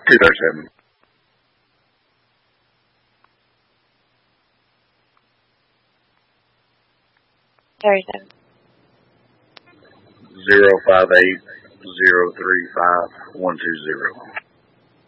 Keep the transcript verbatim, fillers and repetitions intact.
two thirty-seven. thirty-seven. Zero five eight zero three five one two zero.